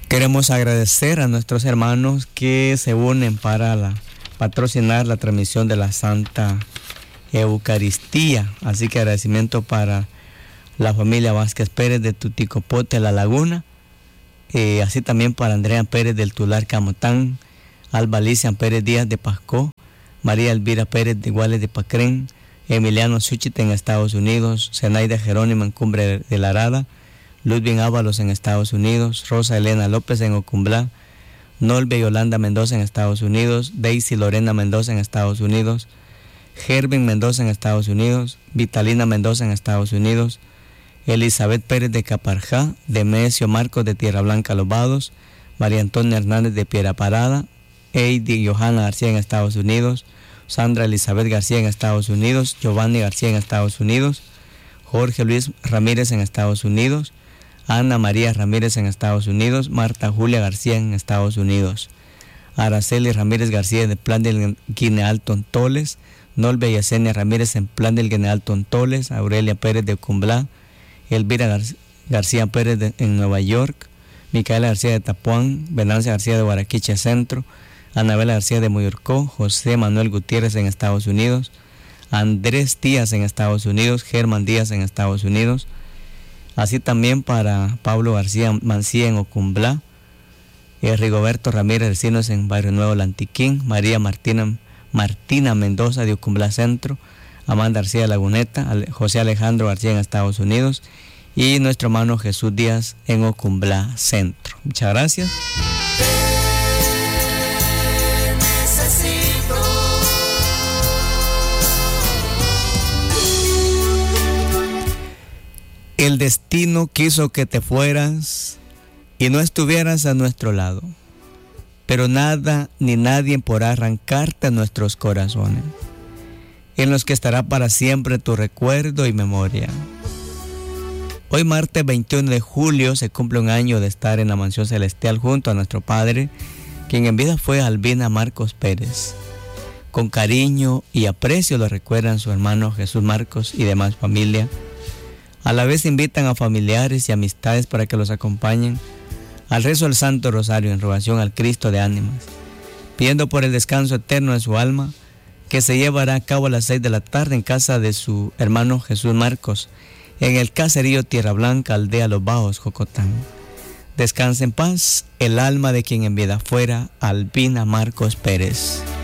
Queremos agradecer a nuestros hermanos que se unen para patrocinar la transmisión de la Santa Eucaristía. Así que agradecimiento para la familia Vázquez Pérez de Tuticopote, La Laguna. Así también para Andrea Pérez del Tular, Camotán, Alba Alicia Pérez Díaz de Pascó, María Elvira Pérez de Iguales de Pacrén, Emiliano Suchita en Estados Unidos, Zenaida Jerónima en Cumbre de la Arada, Ludwig Ábalos en Estados Unidos, Rosa Elena López en Ocumblá, Nolbe Yolanda Mendoza en Estados Unidos, Daisy Lorena Mendoza en Estados Unidos, Gervin Mendoza en Estados Unidos, Vitalina Mendoza en Estados Unidos, Elizabeth Pérez de Caparjá, Demesio Marcos de Tierra Blanca Los Vados, María Antonia Hernández de Piedra Parada, Heidi Johanna García en Estados Unidos, Sandra Elizabeth García en Estados Unidos, Giovanni García en Estados Unidos, Jorge Luis Ramírez en Estados Unidos, Ana María Ramírez en Estados Unidos, Marta Julia García en Estados Unidos, Araceli Ramírez García de Plan del Guineal Tontoles, Nolbe Yesenia Ramírez en Plan del Guineal Tontoles, Aurelia Pérez de Cumblá, Elvira García Pérez en Nueva York, Micaela García de Tapuán, Venancia García de Guaraquiche Centro, Anabela García de Moyorcó, José Manuel Gutiérrez en Estados Unidos, Andrés Díaz en Estados Unidos, Germán Díaz en Estados Unidos, así también para Pablo García Mancía en Ocumblá, Rigoberto Ramírez Recinos en Barrio Nuevo Lantiquín, María Martina Mendoza de Ocumblá Centro, Amanda García Laguneta, José Alejandro García en Estados Unidos y nuestro hermano Jesús Díaz en Ocumblá Centro. Muchas gracias. El destino quiso que te fueras y no estuvieras a nuestro lado, pero nada ni nadie podrá arrancarte a nuestros corazones, en los que estará para siempre tu recuerdo y memoria. Hoy martes 21 de julio se cumple un año de estar en la mansión celestial junto a nuestro Padre, quien en vida fue Albina Marcos Pérez. Con cariño y aprecio lo recuerdan su hermano Jesús Marcos y demás familia. A la vez invitan a familiares y amistades para que los acompañen al rezo del Santo Rosario en rogación al Cristo de ánimas, pidiendo por el descanso eterno de su alma, que se llevará a cabo a las 6 de la tarde en casa de su hermano Jesús Marcos, en el caserío Tierra Blanca, aldea Los Bajos, Jocotán. Descanse en paz el alma de quien en vida fuera Albina Marcos Pérez.